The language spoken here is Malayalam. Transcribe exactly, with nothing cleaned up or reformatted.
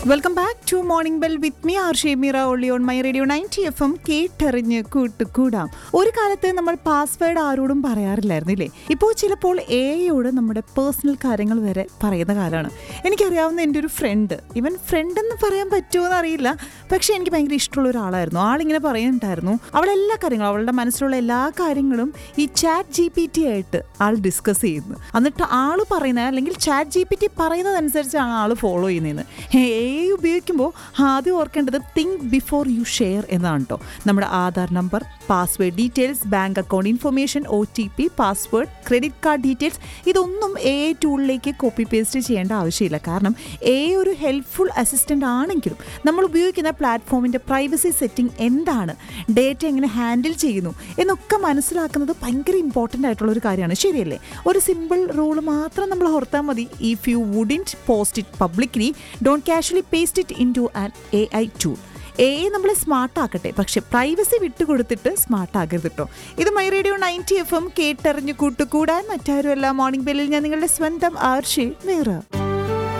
Welcome back to morning bell with me R Shemeera only on my radio ninety F M. കേട്ടറിഞ്ഞ് കൂട്ടുകൂടാം. ഒരു കാലത്ത് നമ്മൾ പാസ്വേഡ് ആരോടും പറയാറില്ലായിരുന്നു ഇല്ലേ? ഇപ്പോൾ ചിലപ്പോൾ എയോട് നമ്മുടെ പേഴ്സണൽ കാര്യങ്ങൾ വരെ പറയുന്ന കാലമാണ്. എനിക്കറിയാവുന്ന എൻ്റെ ഒരു ഫ്രണ്ട്, ഇവൻ ഫ്രണ്ട് എന്ന് പറയാൻ പറ്റുമോ എന്നറിയില്ല, പക്ഷെ എനിക്ക് ഭയങ്കര ഇഷ്ടമുള്ള ഒരാളായിരുന്നു. ആളിങ്ങനെ പറയുന്നുണ്ടായിരുന്നു അവളെല്ലാ കാര്യങ്ങളും, അവളുടെ മനസ്സിലുള്ള എല്ലാ കാര്യങ്ങളും ഈ ചാറ്റ് ജി പി ടി ആയിട്ട് ആൾ ഡിസ്കസ് ചെയ്യുന്നു. എന്നിട്ട് ആൾ പറയുന്നത് അല്ലെങ്കിൽ ചാറ്റ് ജി പി ടി പറയുന്നതനുസരിച്ചാണ് ആൾ ഫോളോ ചെയ്യുന്നതെന്ന്. എ ഉപയോഗിക്കുമ്പോൾ ആദ്യം ഓർക്കേണ്ടത് തിങ്ക് ബിഫോർ യു ഷെയർ എന്നാണ് കേട്ടോ. നമ്മുടെ Aadhaar number, password details, bank account information, O T P, password, credit card details, ഇതൊന്നും എ ടൂളിലേക്ക് കോപ്പി പേസ്റ്റ് ചെയ്യേണ്ട ആവശ്യമില്ല. കാരണം എ ഒരു ഹെൽപ്ഫുൾ അസിസ്റ്റൻ്റ് ആണെങ്കിലും നമ്മൾ ഉപയോഗിക്കുന്ന പ്ലാറ്റ്ഫോമിൻ്റെ പ്രൈവസി സെറ്റിംഗ് എന്താണ്, ഡേറ്റ എങ്ങനെ ഹാൻഡിൽ ചെയ്യുന്നു എന്നൊക്കെ മനസ്സിലാക്കുന്നത് ഭയങ്കര ഇമ്പോർട്ടൻ്റ് ആയിട്ടുള്ള ഒരു കാര്യമാണ്. ശരിയല്ലേ? ഒരു സിമ്പിൾ റൂൾ മാത്രം നമ്മൾ ഓർത്താൽ മതി. If you wouldn't post it publicly, don't casually paste it in to an A I tool. A നമ്മളെ സ്മാർട്ട് ആക്കട്ടെ, പക്ഷെ പ്രൈവസി വിട്ടുകൊടുത്തിട്ട് സ്മാർട്ട് ആകരുത് കേട്ടോ. ഇത് my radio ninety F M. കേട്ടറിഞ്ഞ് കൂട്ടുകൂടാൻ മറ്റാരുമല്ല, മോർണിംഗ് ബെല്ലിൽ ഞാൻ നിങ്ങളുടെ സ്വന്തം ആർഷി മീറ.